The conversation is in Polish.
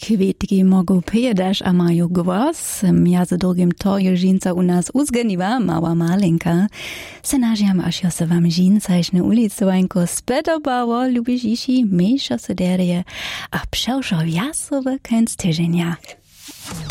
Kwietki mogą pojadać, a mają głos. Między drugim to je żinca u nas uzganiwa, mała malinka. Se nažiam, až jo se vám žínca iš na ulicu vanko spedobalo, lubiš iši, mejšo se derje, a převšo jasove konc tyženia.